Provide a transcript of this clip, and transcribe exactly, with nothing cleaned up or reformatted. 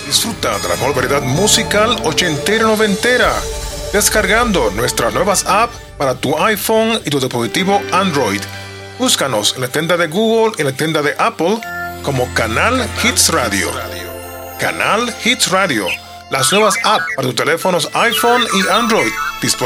Disfruta de la mejor variedad musical ochentera y noventera, descargando nuestras nuevas apps para tu iPhone y tu dispositivo Android. Búscanos en la tienda de Google y en la tienda de Apple como Canal Hits Radio. Canal Hits Radio, las nuevas apps para tus teléfonos iPhone y Android, disponibles